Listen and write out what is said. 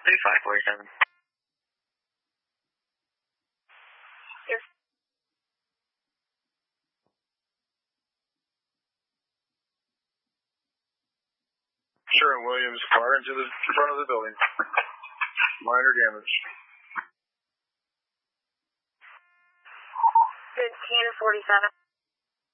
3547. Yes. Sherwin-Williams, car into the front of the building. Minor damage. 1547.